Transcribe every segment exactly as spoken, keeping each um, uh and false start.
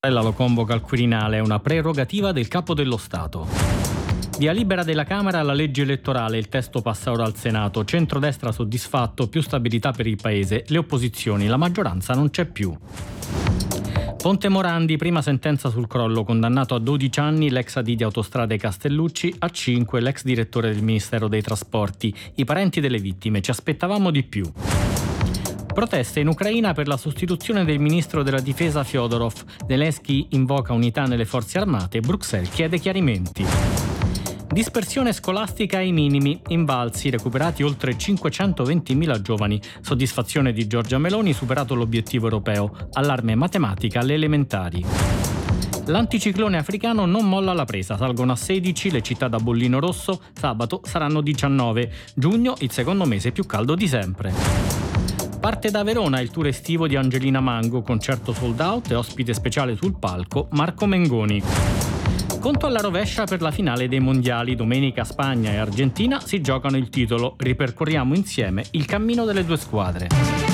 Mattarella lo convoca al Quirinale, è una prerogativa del Capo dello Stato. Via libera della Camera alla legge elettorale, il testo passa ora al Senato. Centrodestra soddisfatto, più stabilità per il Paese, le opposizioni, la maggioranza non c'è più. Ponte Morandi, prima sentenza sul crollo, condannato a dodici anni l'ex A D I di Autostrade Castellucci, a cinque l'ex direttore del Ministero dei Trasporti. I parenti delle vittime, ci aspettavamo di più. Proteste in Ucraina per la sostituzione del ministro della difesa Fyodorov. Zelensky invoca unità nelle forze armate, Bruxelles chiede chiarimenti. Dispersione scolastica ai minimi, invalsi, recuperati oltre cinquecentoventimila giovani. Soddisfazione di Giorgia Meloni, superato l'obiettivo europeo. Allarme matematica alle elementari. L'anticiclone africano non molla la presa, salgono a sedici le città da bollino rosso, sabato saranno diciannove. Giugno il secondo mese più caldo di sempre. Parte da Verona il tour estivo di Angelina Mango, concerto sold out e ospite speciale sul palco Marco Mengoni. Conto alla rovescia per la finale dei mondiali. Domenica Spagna e Argentina si giocano il titolo. Ripercorriamo insieme il cammino delle due squadre.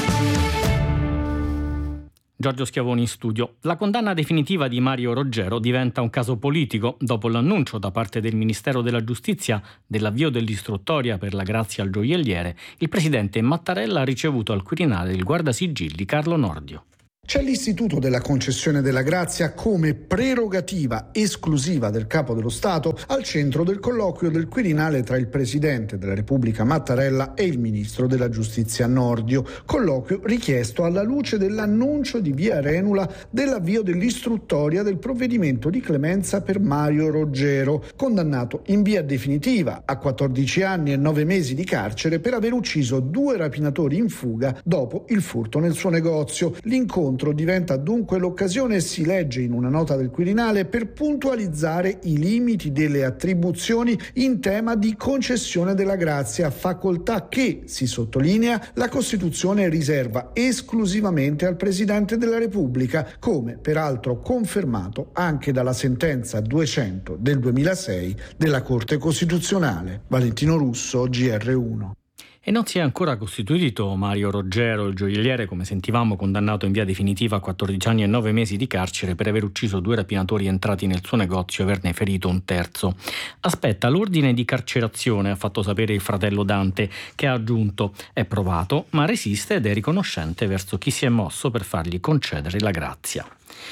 Giorgio Schiavoni in studio. La condanna definitiva di Mario Roggero diventa un caso politico. Dopo l'annuncio da parte del Ministero della Giustizia dell'avvio dell'istruttoria per la grazia al gioielliere, il presidente Mattarella ha ricevuto al Quirinale il guardasigilli Carlo Nordio. C'è l'istituto della concessione della grazia come prerogativa esclusiva del Capo dello Stato al centro del colloquio del Quirinale tra il Presidente della Repubblica Mattarella e il Ministro della Giustizia Nordio, colloquio richiesto alla luce dell'annuncio di Via Arenula dell'avvio dell'istruttoria del provvedimento di clemenza per Mario Roggero, condannato in via definitiva a quattordici anni e nove mesi di carcere per aver ucciso due rapinatori in fuga dopo il furto nel suo negozio. L'incontro diventa dunque l'occasione, si legge in una nota del Quirinale, per puntualizzare i limiti delle attribuzioni in tema di concessione della grazia, facoltà che, si sottolinea, la Costituzione riserva esclusivamente al Presidente della Repubblica, come peraltro confermato anche dalla sentenza duecento del duemilasei della Corte Costituzionale. Valentino Russo, G R uno. E non si è ancora costituito Mario Roggero, il gioielliere, come sentivamo, condannato in via definitiva a quattordici anni e nove mesi di carcere per aver ucciso due rapinatori entrati nel suo negozio e averne ferito un terzo. Aspetta l'ordine di carcerazione, ha fatto sapere il fratello Dante, che ha aggiunto: è provato, ma resiste ed è riconoscente verso chi si è mosso per fargli concedere la grazia.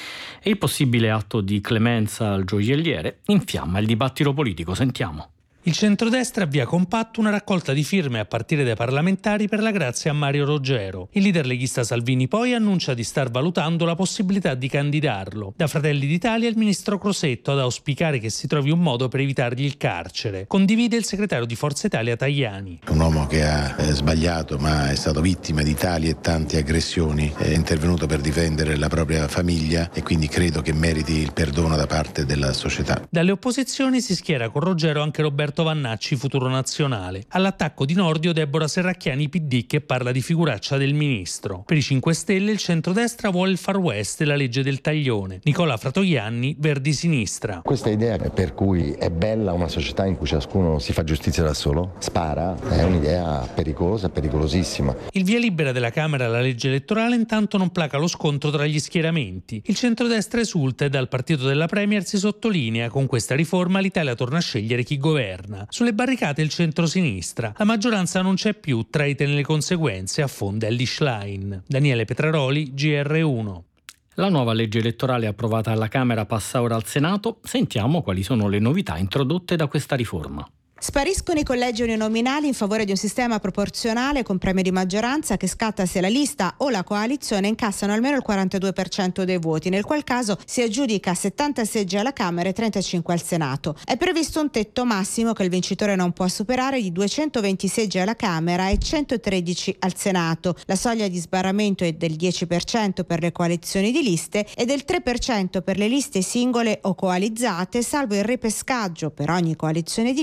E il possibile atto di clemenza al gioielliere infiamma il dibattito politico. Sentiamo. Il centrodestra avvia compatto una raccolta di firme a partire dai parlamentari per la grazia a Mario Roggero. Il leader leghista Salvini poi annuncia di star valutando la possibilità di candidarlo. Da Fratelli d'Italia il ministro Crosetto ad auspicare che si trovi un modo per evitargli il carcere. Condivide il segretario di Forza Italia Tajani. Un uomo che ha eh, sbagliato, ma è stato vittima di tali e tante aggressioni, è intervenuto per difendere la propria famiglia e quindi credo che meriti il perdono da parte della società. Dalle opposizioni si schiera con Roggero anche Roberto Vannacci, Futuro Nazionale. All'attacco di Nordio Deborah Serracchiani, P D, che parla di figuraccia del ministro. Per i cinque Stelle il centrodestra vuole il Far West e la legge del taglione. Nicola Fratoianni, Verdi Sinistra. Questa idea per cui è bella una società in cui ciascuno si fa giustizia da solo, spara, è un'idea pericolosa, pericolosissima. Il via libera della Camera alla legge elettorale intanto non placa lo scontro tra gli schieramenti. Il centrodestra esulta e dal partito della Premier si sottolinea: con questa riforma l'Italia torna a scegliere chi governa. Sulle barricate il centrosinistra. La maggioranza non c'è più, traite nelle conseguenze, affonda Elly Schlein. Daniele Petraroli, G R uno. La nuova legge elettorale approvata alla Camera passa ora al Senato. Sentiamo quali sono le novità introdotte da questa riforma. Spariscono i collegi uninominali in favore di un sistema proporzionale con premio di maggioranza che scatta se la lista o la coalizione incassano almeno il quarantadue per cento dei voti, nel qual caso si aggiudica settanta seggi alla Camera e trentacinque al Senato. È previsto un tetto massimo che il vincitore non può superare di duecentoventi seggi alla Camera e centotredici al Senato. La soglia di sbarramento è del dieci per cento per le coalizioni di liste e del tre per cento per le liste singole o coalizzate, salvo il ripescaggio per ogni coalizione di liste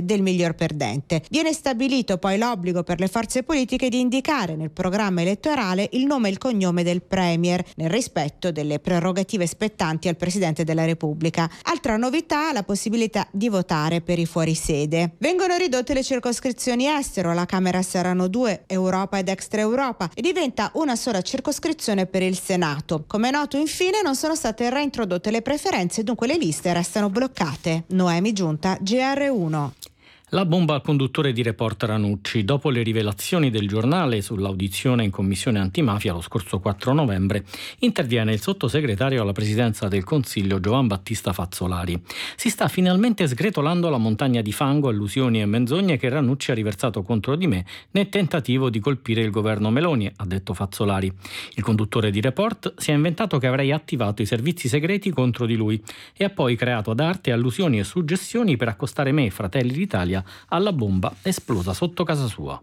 del miglior perdente. Viene stabilito poi l'obbligo per le forze politiche di indicare nel programma elettorale il nome e il cognome del Premier, nel rispetto delle prerogative spettanti al Presidente della Repubblica. Altra novità, la possibilità di votare per i fuorisede. Vengono ridotte le circoscrizioni estero, alla Camera saranno due, Europa ed Extra Europa, e diventa una sola circoscrizione per il Senato. Come è noto, infine, non sono state reintrodotte le preferenze, dunque le liste restano bloccate. Noemi Giunta, G R uno. La bomba al conduttore di Report Ranucci. Dopo le rivelazioni del giornale sull'audizione in commissione antimafia lo scorso quattro novembre, interviene il sottosegretario alla presidenza del Consiglio Giovan Battista Fazzolari. Si sta finalmente sgretolando la montagna di fango, allusioni e menzogne che Ranucci ha riversato contro di me nel tentativo di colpire il governo Meloni, ha detto Fazzolari. Il conduttore di Report si è inventato che avrei attivato i servizi segreti contro di lui e ha poi creato ad arte allusioni e suggestioni per accostare me e Fratelli d'Italia alla bomba esplosa sotto casa sua.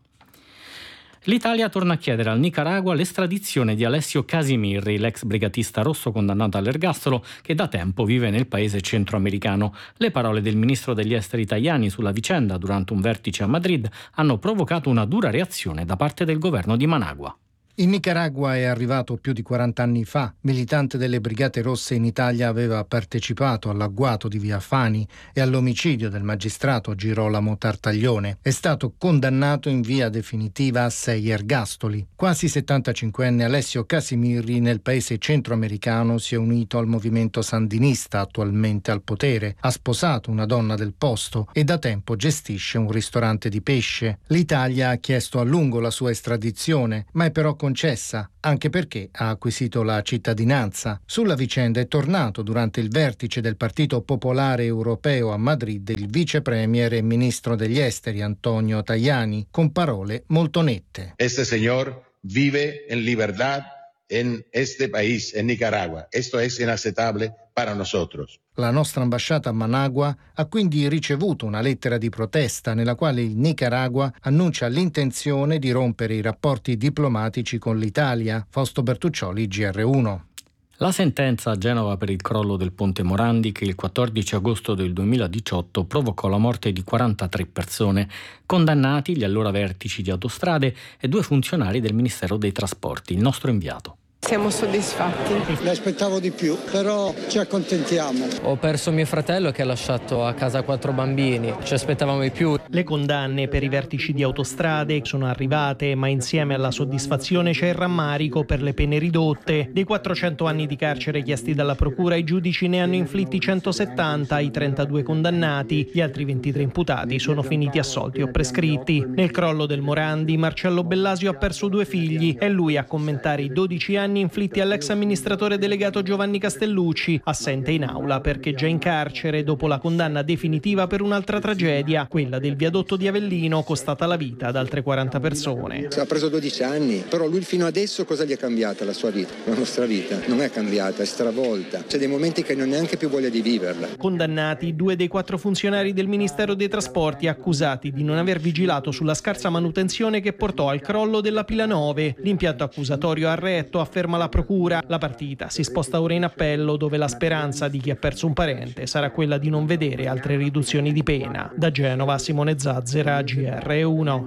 L'Italia torna a chiedere al Nicaragua l'estradizione di Alessio Casimirri, l'ex brigatista rosso condannato all'ergastolo che da tempo vive nel paese centroamericano. Le parole del ministro degli esteri Tajani sulla vicenda durante un vertice a Madrid hanno provocato una dura reazione da parte del governo di Managua. In Nicaragua è arrivato più di quaranta anni fa. Militante delle Brigate Rosse in Italia, aveva partecipato all'agguato di Via Fani e all'omicidio del magistrato Girolamo Tartaglione. È stato condannato in via definitiva a sei ergastoli. Quasi settantacinquenne Alessio Casimirri nel paese centroamericano si è unito al movimento sandinista attualmente al potere. Ha sposato una donna del posto e da tempo gestisce un ristorante di pesce. L'Italia ha chiesto a lungo la sua estradizione, ma è però concessa, anche perché ha acquisito la cittadinanza. Sulla vicenda è tornato durante il vertice del Partito Popolare Europeo a Madrid il vice premier e ministro degli esteri Antonio Tajani, con parole molto nette. Este señor vive en libertad en este país, en Nicaragua. Esto es inaceptable para nosotros. La nostra ambasciata a Managua ha quindi ricevuto una lettera di protesta nella quale il Nicaragua annuncia l'intenzione di rompere i rapporti diplomatici con l'Italia. Fausto Bertuccioli, G R uno. La sentenza a Genova per il crollo del ponte Morandi, che il quattordici agosto del duemiladiciotto provocò la morte di quarantatré persone, condannati gli allora vertici di Autostrade e due funzionari del Ministero dei Trasporti. Il nostro inviato. Siamo soddisfatti. Ne aspettavo di più, però ci accontentiamo. Ho perso mio fratello che ha lasciato a casa quattro bambini, ci aspettavamo di più. Le condanne per i vertici di Autostrade sono arrivate, ma insieme alla soddisfazione c'è il rammarico per le pene ridotte. Dei quattrocento anni di carcere chiesti dalla procura, i giudici ne hanno inflitti centosettanta ai trentadue condannati. Gli altri ventitré imputati sono finiti assolti o prescritti. Nel crollo del Morandi, Marcello Bellasio ha perso due figli. È lui a commentare i dodici anni inflitti all'ex amministratore delegato Giovanni Castellucci, assente in aula perché già in carcere dopo la condanna definitiva per un'altra tragedia, quella del viadotto di Avellino, costata la vita ad altre quaranta persone. Ha preso dodici anni, però lui fino adesso cosa gli è cambiata la sua vita? La nostra vita non è cambiata, è stravolta. C'è dei momenti che non ha neanche più voglia di viverla. Condannati due dei quattro funzionari del Ministero dei Trasporti accusati di non aver vigilato sulla scarsa manutenzione che portò al crollo della Pila nove. L'impianto accusatorio ha retto, afferma la procura. La partita si sposta ora in appello, dove la speranza di chi ha perso un parente sarà quella di non vedere altre riduzioni di pena. Da Genova, Simone Zazzera, G R uno.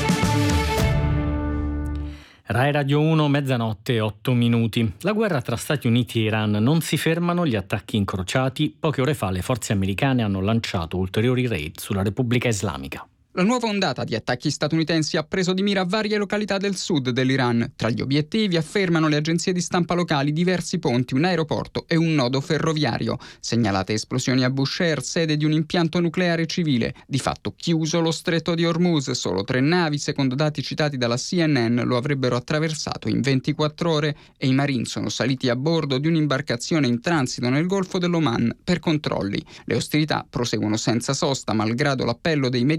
Rai Radio uno, mezzanotte, otto minuti. La guerra tra Stati Uniti e Iran non si fermano, gli attacchi incrociati. Poche ore fa le forze americane hanno lanciato ulteriori raid sulla Repubblica Islamica. La nuova ondata di attacchi statunitensi ha preso di mira varie località del sud dell'Iran. Tra gli obiettivi, affermano le agenzie di stampa locali, diversi ponti, un aeroporto e un nodo ferroviario. Segnalate esplosioni a Bushehr, sede di un impianto nucleare civile. Di fatto chiuso lo stretto di Hormuz. Solo tre navi, secondo dati citati dalla C N N, lo avrebbero attraversato in ventiquattro ore e i marine sono saliti a bordo di un'imbarcazione in transito nel Golfo dell'Oman per controlli. Le ostilità proseguono senza sosta, malgrado l'appello dei mediatori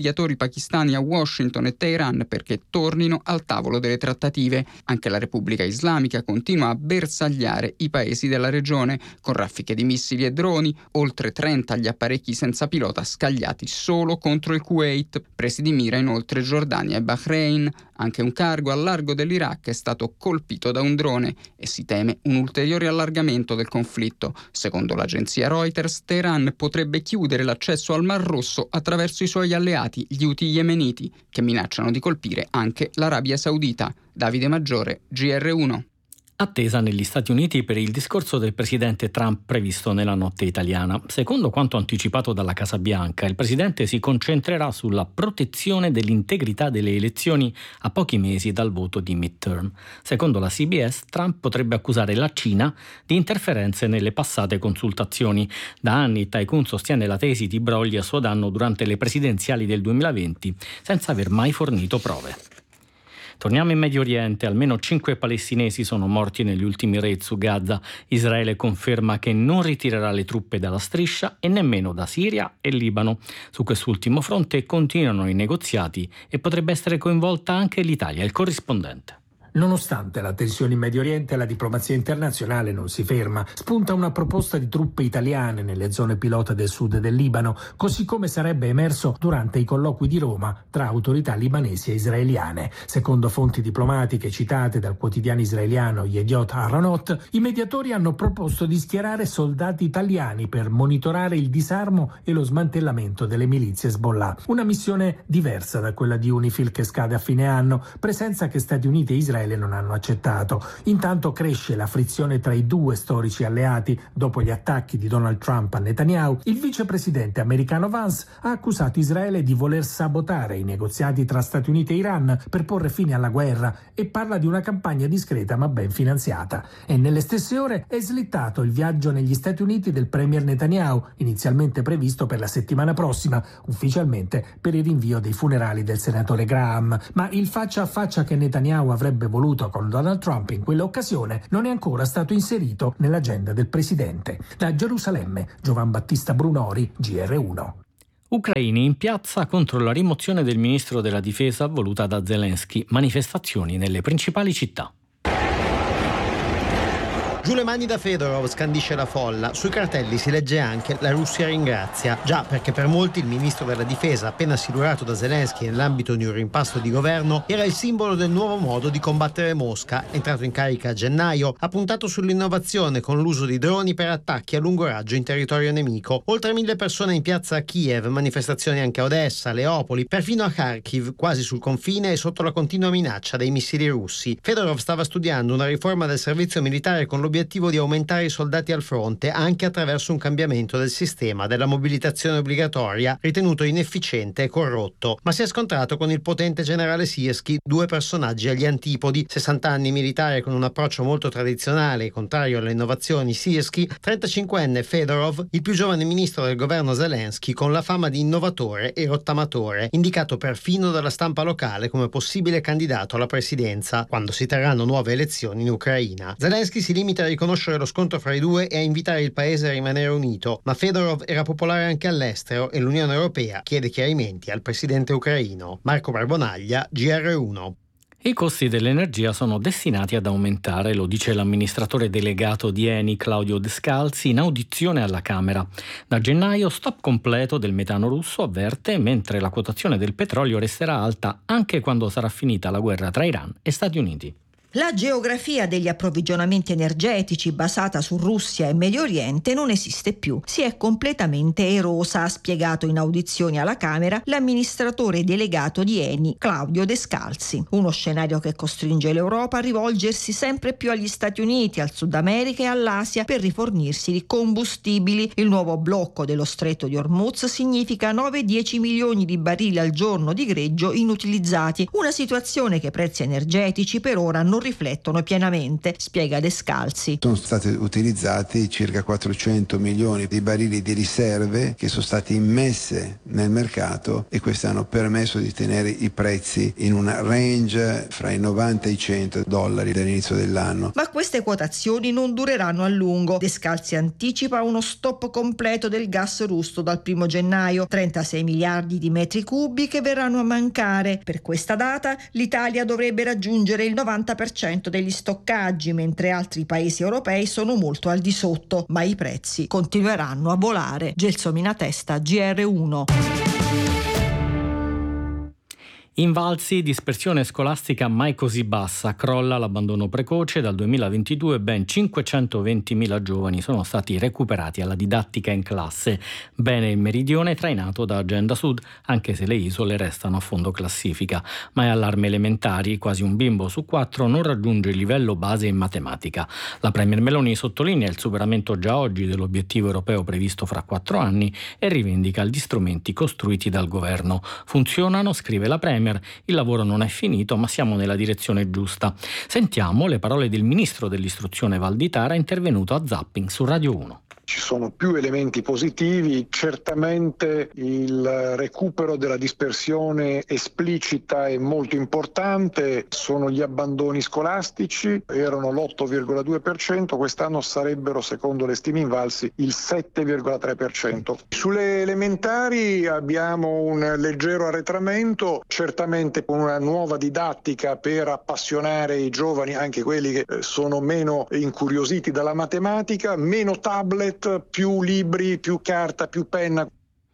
pakistani a Washington e Teheran perché tornino al tavolo delle trattative. Anche la Repubblica Islamica continua a bersagliare i paesi della regione, con raffiche di missili e droni, oltre trenta gli apparecchi senza pilota scagliati solo contro il Kuwait, presi di mira inoltre Giordania e Bahrain. Anche un cargo al largo dell'Iraq è stato colpito da un drone e si teme un ulteriore allargamento del conflitto. Secondo l'agenzia Reuters, Teheran potrebbe chiudere l'accesso al Mar Rosso attraverso i suoi alleati, gli Houthi yemeniti, che minacciano di colpire anche l'Arabia Saudita. Davide Maggiore, G R uno. Attesa negli Stati Uniti per il discorso del presidente Trump previsto nella notte italiana. Secondo quanto anticipato dalla Casa Bianca, il presidente si concentrerà sulla protezione dell'integrità delle elezioni a pochi mesi dal voto di midterm. Secondo la C B S, Trump potrebbe accusare la Cina di interferenze nelle passate consultazioni. Da anni Tycoon sostiene la tesi di brogli a suo danno durante le presidenziali del duemilaventi, senza aver mai fornito prove. Torniamo in Medio Oriente. Almeno cinque palestinesi sono morti negli ultimi raid su Gaza. Israele conferma che non ritirerà le truppe dalla striscia e nemmeno da Siria e Libano. Su quest'ultimo fronte continuano i negoziati e potrebbe essere coinvolta anche l'Italia. Il corrispondente. Nonostante la tensione in Medio Oriente, la diplomazia internazionale non si ferma. Spunta una proposta di truppe italiane nelle zone pilota del sud del Libano, così come sarebbe emerso durante i colloqui di Roma tra autorità libanesi e israeliane. Secondo fonti diplomatiche citate dal quotidiano israeliano Yediot Aharonot, i mediatori hanno proposto di schierare soldati italiani per monitorare il disarmo e lo smantellamento delle milizie Hezbollah. Una missione diversa da quella di UNIFIL che scade a fine anno, presenza che Stati Uniti e Israele non hanno accettato. Intanto cresce la frizione tra i due storici alleati. Dopo gli attacchi di Donald Trump a Netanyahu, il vicepresidente americano Vance ha accusato Israele di voler sabotare i negoziati tra Stati Uniti e Iran per porre fine alla guerra e parla di una campagna discreta ma ben finanziata. E nelle stesse ore è slittato il viaggio negli Stati Uniti del premier Netanyahu, inizialmente previsto per la settimana prossima, ufficialmente per il rinvio dei funerali del senatore Graham. Ma il faccia a faccia che Netanyahu avrebbe voluto con Donald Trump in quell'occasione non è ancora stato inserito nell'agenda del presidente. Da Gerusalemme, Giovan Battista Brunori, G R uno. Ucraini in piazza contro la rimozione del ministro della difesa voluta da Zelensky. Manifestazioni nelle principali città. Giù le mani da Fedorov, scandisce la folla. Sui cartelli si legge anche "La Russia ringrazia". Già, perché per molti il ministro della difesa, appena silurato da Zelensky nell'ambito di un rimpasto di governo, era il simbolo del nuovo modo di combattere Mosca. Entrato in carica a gennaio, ha puntato sull'innovazione con l'uso di droni per attacchi a lungo raggio in territorio nemico. Oltre mille persone in piazza a Kiev, manifestazioni anche a Odessa, Leopoli, perfino a Kharkiv, quasi sul confine e sotto la continua minaccia dei missili russi. Fedorov stava studiando una riforma del servizio militare con l'obiettivo L'obiettivo di aumentare i soldati al fronte anche attraverso un cambiamento del sistema della mobilitazione obbligatoria, ritenuto inefficiente e corrotto. Ma si è scontrato con il potente generale Sirski, due personaggi agli antipodi: sessanta anni militare con un approccio molto tradizionale e contrario alle innovazioni Sirski, trentacinquenne Fedorov, il più giovane ministro del governo Zelensky con la fama di innovatore e rottamatore, indicato perfino dalla stampa locale come possibile candidato alla presidenza quando si terranno nuove elezioni in Ucraina. Zelensky si limita a riconoscere lo scontro fra i due e a invitare il paese a rimanere unito, ma Fedorov era popolare anche all'estero e l'Unione Europea chiede chiarimenti al presidente ucraino. Marco Barbonaglia, G R uno. I costi dell'energia sono destinati ad aumentare, lo dice l'amministratore delegato di Eni Claudio Descalzi in audizione alla Camera. Da gennaio stop completo del metano russo, avverte, mentre la quotazione del petrolio resterà alta anche quando sarà finita la guerra tra Iran e Stati Uniti. La geografia degli approvvigionamenti energetici basata su Russia e Medio Oriente non esiste più. Si è completamente erosa, ha spiegato in audizioni alla Camera l'amministratore delegato di Eni, Claudio Descalzi. Uno scenario che costringe l'Europa a rivolgersi sempre più agli Stati Uniti, al Sud America e all'Asia per rifornirsi di combustibili. Il nuovo blocco dello stretto di Hormuz significa nove dieci milioni di barili al giorno di greggio inutilizzati. Una situazione che i prezzi energetici per ora non riflettono pienamente, spiega Descalzi. Sono stati utilizzati circa quattrocento milioni di barili di riserve che sono state immesse nel mercato e queste hanno permesso di tenere i prezzi in una range fra i novanta e i cento dollari dall'inizio dell'anno. Ma queste quotazioni non dureranno a lungo. Descalzi anticipa uno stop completo del gas russo dal primo gennaio, trentasei miliardi di metri cubi che verranno a mancare. Per questa data l'Italia dovrebbe raggiungere il novanta per cento degli stoccaggi, mentre altri paesi europei sono molto al di sotto, ma i prezzi continueranno a volare. Gelsomina Testa, G R uno. Invalsi, dispersione scolastica mai così bassa, crolla l'abbandono precoce, dal duemilaventidue ben cinquecentoventimila giovani sono stati recuperati alla didattica in classe. Bene il meridione trainato da Agenda Sud, anche se le isole restano a fondo classifica. Ma è allarme elementari, quasi un bimbo su quattro non raggiunge il livello base in matematica. La Premier Meloni sottolinea il superamento già oggi dell'obiettivo europeo previsto fra quattro anni e rivendica gli strumenti costruiti dal governo. Funzionano, scrive la Premier. Il lavoro non è finito, ma siamo nella direzione giusta. Sentiamo le parole del ministro dell'istruzione Valditara, intervenuto a Zapping su Radio uno. Ci sono più elementi positivi, certamente il recupero della dispersione esplicita è molto importante, sono gli abbandoni scolastici, erano l'otto virgola due per cento, quest'anno sarebbero, secondo le stime Invalsi, il sette virgola tre per cento. Sulle elementari abbiamo un leggero arretramento, certamente con una nuova didattica per appassionare i giovani, anche quelli che sono meno incuriositi dalla matematica, meno tablet, più libri, più carta, più penna.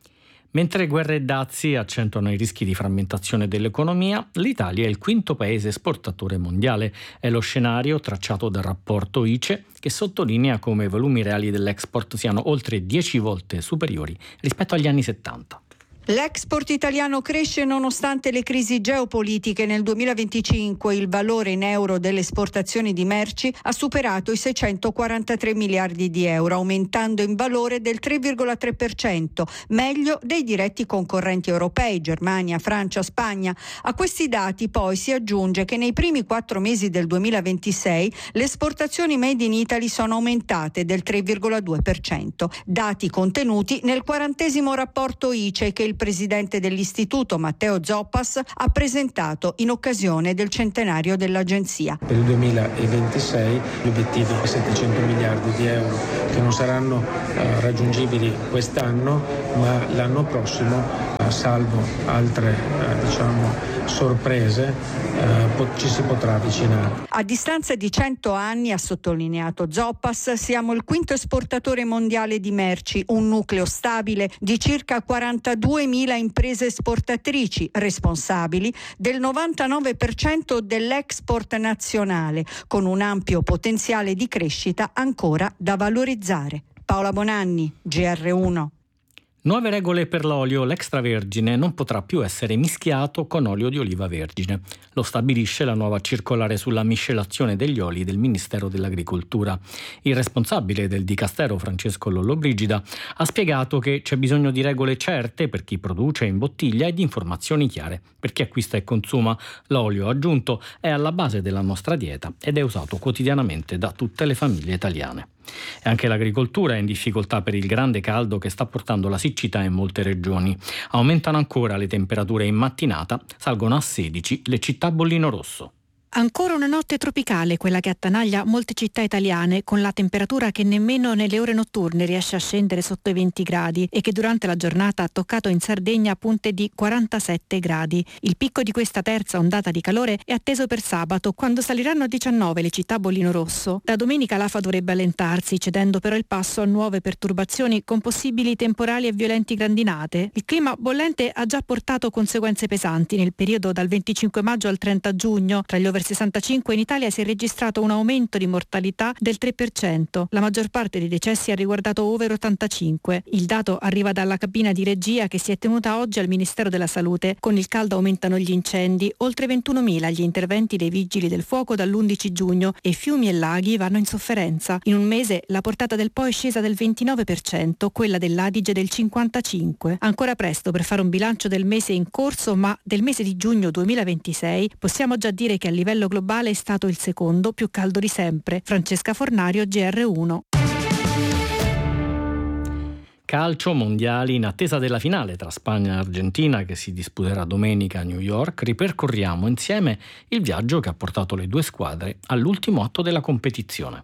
Mentre guerre e dazi accentuano i rischi di frammentazione dell'economia, l'Italia è il quinto paese esportatore mondiale. È lo scenario tracciato dal rapporto I C E, che sottolinea come i volumi reali dell'export siano oltre dieci volte superiori rispetto agli anni settanta. L'export italiano cresce nonostante le crisi geopolitiche. Nel duemilaventicinque il valore in euro delle esportazioni di merci ha superato i seicentoquarantatré miliardi di euro, aumentando in valore del tre virgola tre per cento, meglio dei diretti concorrenti europei, Germania, Francia, Spagna. A questi dati poi si aggiunge che nei primi quattro mesi del duemilaventisei le esportazioni made in Italy sono aumentate del tre virgola due per cento. Dati contenuti nel quarantesimo rapporto I C E che il presidente dell'istituto Matteo Zoppas ha presentato in occasione del centenario dell'agenzia. Per il duemilaventisei l'obiettivo è settecento miliardi di euro che non saranno eh, raggiungibili quest'anno, ma l'anno prossimo, eh, salvo altre eh, diciamo sorprese, eh, po- ci si potrà avvicinare. A distanza di cento anni, ha sottolineato Zoppas, siamo il quinto esportatore mondiale di merci, un nucleo stabile di circa quarantaduemila imprese esportatrici, responsabili del novantanove per cento dell'export nazionale, con un ampio potenziale di crescita ancora da valorizzare. Paola Bonanni, G R uno. Nuove regole per l'olio. L'extravergine non potrà più essere mischiato con olio di oliva vergine. Lo stabilisce la nuova circolare sulla miscelazione degli oli del Ministero dell'Agricoltura. Il responsabile del Dicastero, Francesco Lollobrigida, ha spiegato che c'è bisogno di regole certe per chi produce in bottiglia e di informazioni chiare per chi acquista e consuma. L'olio, aggiunto, è alla base della nostra dieta ed è usato quotidianamente da tutte le famiglie italiane. E anche l'agricoltura è in difficoltà per il grande caldo che sta portando la siccità in molte regioni. Aumentano ancora le temperature in mattinata, salgono a sedici le città a bollino rosso. Ancora una notte tropicale, quella che attanaglia molte città italiane, con la temperatura che nemmeno nelle ore notturne riesce a scendere sotto i venti gradi e che durante la giornata ha toccato in Sardegna punte di quarantasette gradi. Il picco di questa terza ondata di calore è atteso per sabato, quando saliranno a diciannove le città a bollino rosso. Da domenica l'afa dovrebbe allentarsi, cedendo però il passo a nuove perturbazioni con possibili temporali e violenti grandinate. Il clima bollente ha già portato conseguenze pesanti nel periodo dal venticinque maggio al trenta giugno. Tra gli over sessantacinque in Italia si è registrato un aumento di mortalità del tre per cento. La maggior parte dei decessi ha riguardato over ottantacinque. Il dato arriva dalla cabina di regia che si è tenuta oggi al Ministero della Salute. Con il caldo aumentano gli incendi, oltre ventunomila gli interventi dei vigili del fuoco dall'undici giugno e fiumi e laghi vanno in sofferenza. In un mese la portata del Po è scesa del ventinove per cento, quella dell'Adige del cinquantacinque per cento. Ancora presto per fare un bilancio del mese in corso, ma del mese di giugno duemilaventisei possiamo già dire che a livello livello globale è stato il secondo più caldo di sempre. Francesca Fornario, G R uno. Calcio, mondiali, in attesa della finale tra Spagna e Argentina che si disputerà domenica a New York, ripercorriamo insieme il viaggio che ha portato le due squadre all'ultimo atto della competizione.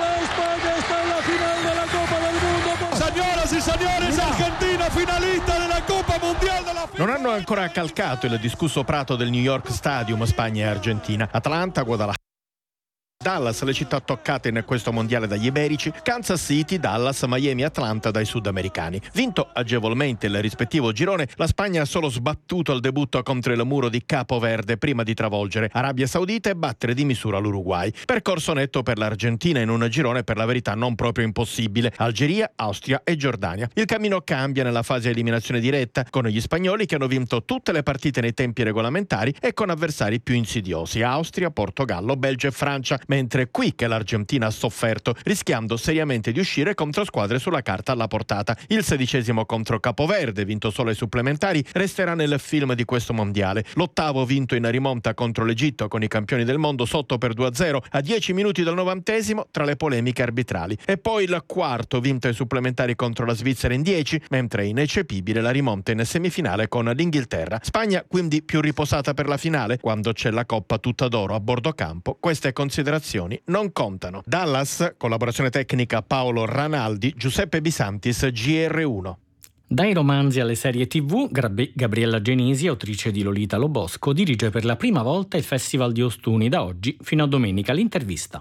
Señoras y señores, Argentina finalista della Coppa Mondiale della FIFA. Non hanno ancora calcato il discusso prato del New York Stadium Spagna e Argentina. Atlanta, Guadalajara, Dallas, le città toccate in questo mondiale dagli iberici, Kansas City, Dallas, Miami, Atlanta dai sudamericani. Vinto agevolmente il rispettivo girone, la Spagna ha solo sbattuto al debutto contro il muro di Capo Verde prima di travolgere Arabia Saudita e battere di misura l'Uruguay. Percorso netto per l'Argentina in un girone per la verità non proprio impossibile: Algeria, Austria e Giordania. Il cammino cambia nella fase eliminazione diretta, con gli spagnoli che hanno vinto tutte le partite nei tempi regolamentari e con avversari più insidiosi: Austria, Portogallo, Belgio e Francia. Mentre qui che l'Argentina ha sofferto, rischiando seriamente di uscire contro squadre sulla carta alla portata. Il sedicesimo contro Capoverde, vinto solo ai supplementari, resterà nel film di questo mondiale. L'ottavo vinto in rimonta contro l'Egitto con i campioni del mondo sotto per due a zero a dieci minuti del novantesimo tra le polemiche arbitrali. E poi il quarto vinto ai supplementari contro la Svizzera in dieci, mentre è ineccepibile la rimonta in semifinale con l'Inghilterra. Spagna quindi più riposata per la finale, quando c'è la Coppa tutta d'oro a bordo campo. Queste considerazioni non contano. Dallas, collaborazione tecnica Paolo Ranaldi, Giuseppe Bisantis, G R uno. Dai romanzi alle serie tivù, Gabriella Genisi, autrice di Lolita Lobosco, dirige per la prima volta il Festival di Ostuni da oggi fino a domenica. L'intervista.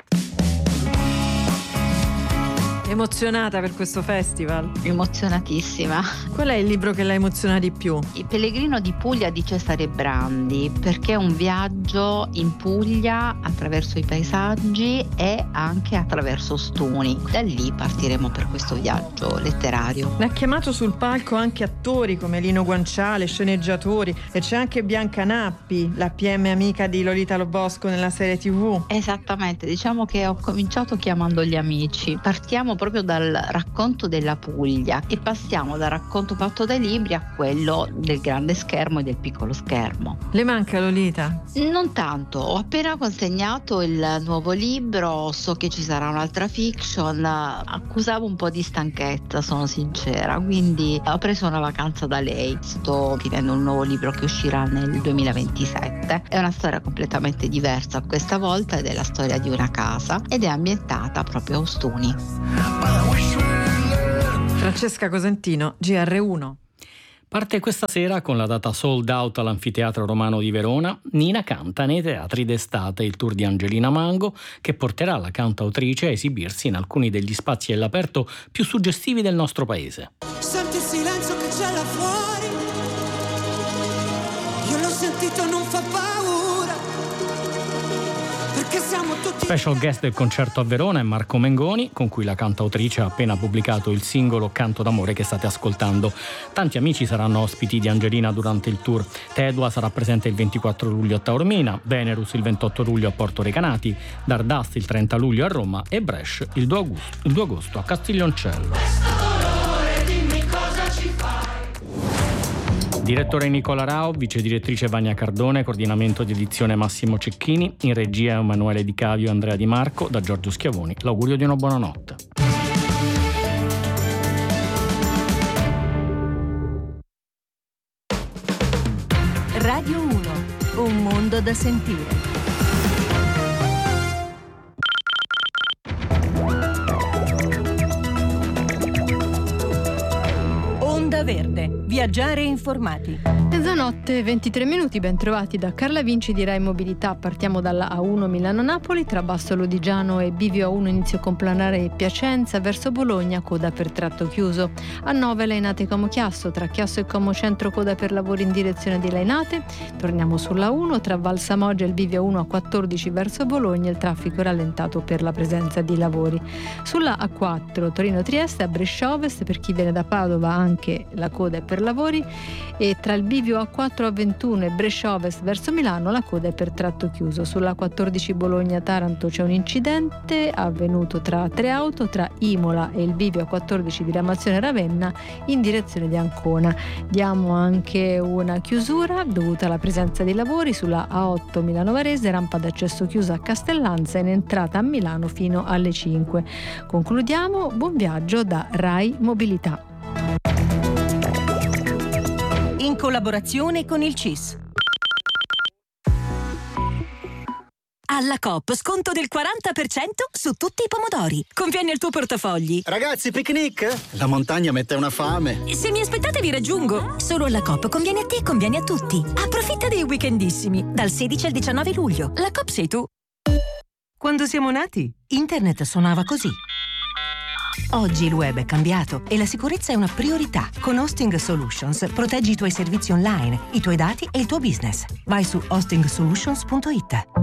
Emozionata per questo festival? Emozionatissima. Qual è il libro che la emoziona di più? Il Pellegrino di Puglia di Cesare Brandi, perché è un viaggio in Puglia attraverso i paesaggi e anche attraverso Ostuni. Da lì partiremo per questo viaggio letterario. Ne ha chiamato sul palco anche attori come Lino Guanciale, sceneggiatori, e c'è anche Bianca Nappi, la P M amica di Lolita Lobosco nella serie tivù. Esattamente, diciamo che ho cominciato chiamando gli amici. Partiamo proprio dal racconto della Puglia e passiamo dal racconto fatto dai libri a quello del grande schermo e del piccolo schermo. Le manca Lolita? Non tanto, ho appena consegnato il nuovo libro, so che ci sarà un'altra fiction, accusavo un po' di stanchezza, sono sincera, quindi ho preso una vacanza da lei. Sto scrivendo un nuovo libro che uscirà nel duemilaventisette, è una storia completamente diversa questa volta ed è la storia di una casa ed è ambientata proprio a Ostuni. Francesca Cosentino, G R uno. Parte questa sera con la data sold out all'Anfiteatro Romano di Verona. Nina canta nei teatri d'estate, il tour di Angelina Mango, che porterà la cantautrice a esibirsi in alcuni degli spazi all'aperto più suggestivi del nostro paese. Senti il silenzio che c'è là fuori, io l'ho sentito, non fa paura, perché siamo tutti... Special guest del concerto a Verona è Marco Mengoni, con cui la cantautrice ha appena pubblicato il singolo Canto d'amore che state ascoltando. Tanti amici saranno ospiti di Angelina durante il tour. Tedua sarà presente il ventiquattro luglio a Taormina, Venerus il ventotto luglio a Porto Recanati, Dardust il trenta luglio a Roma e Brescia il due agosto, il due agosto a Castiglioncello. Direttore Nicola Rao, vice direttrice Vania Cardone, coordinamento di edizione Massimo Cecchini, in regia Emanuele Di Cavio e Andrea Di Marco, da Giorgio Schiavoni l'augurio di una buona notte. Radio uno, un mondo da sentire. Verde. Viaggiare informati. Mezzanotte ventitré minuti, ben trovati da Carla Vinci di Rai Mobilità. Partiamo dalla A uno Milano-Napoli, tra Basso Lodigiano e Bivio A uno inizio complanare Piacenza, verso Bologna coda per tratto chiuso. A nove Lainate Como Chiasso, tra Chiasso e Como Centro coda per lavori in direzione di Lainate. Torniamo sulla uno, tra Val Samoggia e il Bivio A uno a quattordici verso Bologna, il traffico è rallentato per la presenza di lavori. Sulla A quattro Torino-Trieste, a Brescia Ovest per chi viene da Padova anche la coda è per lavori, e tra il bivio A quattro A ventuno e Brescia Ovest verso Milano la coda è per tratto chiuso. Sulla quattordici Bologna-Taranto c'è un incidente avvenuto tra tre auto tra Imola e il bivio A quattordici diramazione Ravenna in direzione di Ancona. Diamo anche una chiusura dovuta alla presenza di lavori sulla A otto Milano Varese, rampa d'accesso chiusa a Castellanza in entrata a Milano fino alle cinque. Concludiamo, buon viaggio da Rai Mobilità. In collaborazione con il C I S. Alla Coop sconto del quaranta per cento su tutti i pomodori. Conviene al tuo portafogli. Ragazzi, picnic? La montagna mette una fame. Se mi aspettate vi raggiungo. Solo alla Coop conviene a te e conviene a tutti. Approfitta dei weekendissimi. Dal sedici al diciannove luglio. La Coop sei tu. Quando siamo nati, internet suonava così. Oggi il web è cambiato e la sicurezza è una priorità. Con Hosting Solutions proteggi i tuoi servizi online, i tuoi dati e il tuo business. Vai su hosting solutions punto it.